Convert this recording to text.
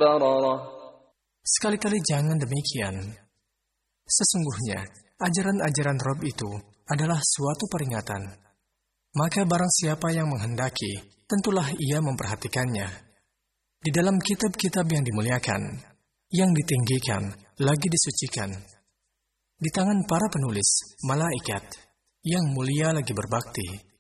البررة. Sekali-kali jangan demikian. Sesungguhnya, ajaran-ajaran Rabb itu adalah suatu peringatan. Maka barang siapa yang menghendaki, tentulah ia memperhatikannya. Di dalam kitab-kitab yang dimuliakan, yang ditinggikan, lagi disucikan. Di tangan para penulis, malaikat, yang mulia lagi berbakti.